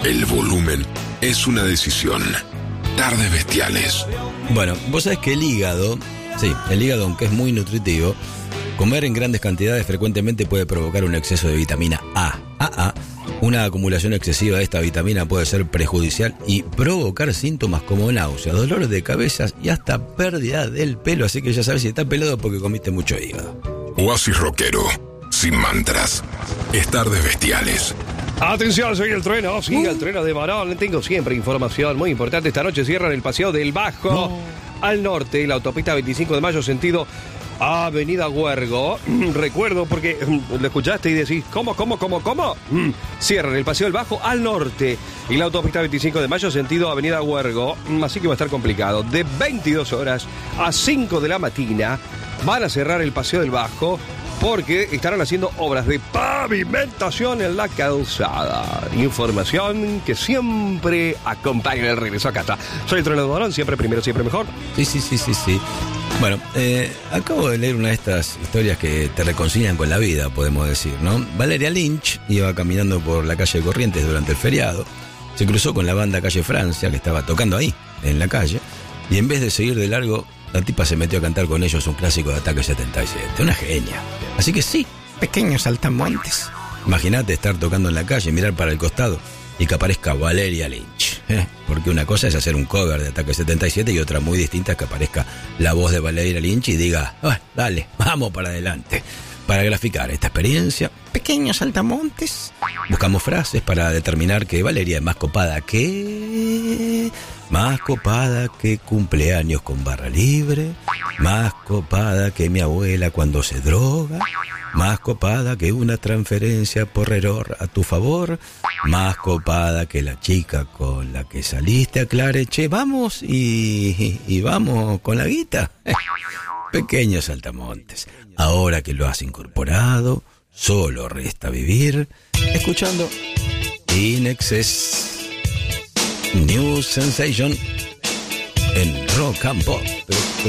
El volumen es una decisión. Tardes Bestiales. Bueno, vos sabés que el hígado, aunque es muy nutritivo, comer en grandes cantidades frecuentemente puede provocar un exceso de vitamina A. Una acumulación excesiva de esta vitamina puede ser perjudicial y provocar síntomas como náuseas, dolores de cabeza y hasta pérdida del pelo. Así que ya sabes si estás pelado porque comiste mucho hígado. Oasis rockero, sin mantras. Es Tardes Bestiales. Atención, soy el trueno, sigue el trueno de Morón. Tengo siempre información muy importante. Esta noche cierran el Paseo del Bajo al norte, la autopista 25 de Mayo, sentido Avenida Huergo. Recuerdo porque lo escuchaste y decís, ¿cómo? Cierran el Paseo del Bajo al norte y la autopista 25 de Mayo, sentido Avenida Huergo. Así que va a estar complicado. De 22 horas a 5 de la mañana van a cerrar el Paseo del Bajo porque estarán haciendo obras de pavimentación en la calzada. Información que siempre acompaña el regreso a casa. Soy el trueno de Morón, siempre primero, siempre mejor. Sí. Bueno, acabo de leer una de estas historias que te reconcilian con la vida, podemos decir, ¿no? Valeria Lynch iba caminando por la calle Corrientes durante el feriado, se cruzó con la banda Calle Francia, que estaba tocando ahí, en la calle, y en vez de seguir de largo, la tipa se metió a cantar con ellos un clásico de Ataque 77. Una genia. Así que sí, pequeños saltamontes. Imagínate estar tocando en la calle, mirar para el costado y que aparezca Valeria Lynch. Porque una cosa es hacer un cover de Ataque 77 y otra muy distinta es que aparezca la voz de Valeria Lynch y diga, dale, vamos para adelante. Para graficar esta experiencia, pequeños saltamontes, buscamos frases para determinar que Valeria es más copada que cumpleaños con barra libre, más copada que mi abuela cuando se droga, más copada que una transferencia por error a tu favor, más copada que la chica con la que saliste a Clareche, vamos y vamos con la guita. Pequeños saltamontes, ahora que lo has incorporado, solo resta vivir escuchando In Excess New Sensation en Rock and Pop.